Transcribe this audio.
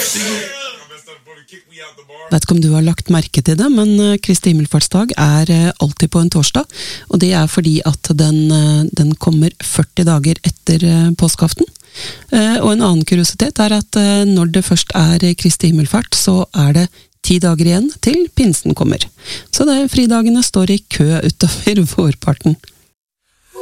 Vet ikke om du har lagt merke til det, men Kristi himmelfartsdag alltid på en torsdag, og det fordi at den kommer 40 dager etter påskeaften. Og en annen kuriositet at når det først Kristi himmelfart, så det 10 dager igjen til pinsen kommer. Så fridagene står i kø utover vårparten.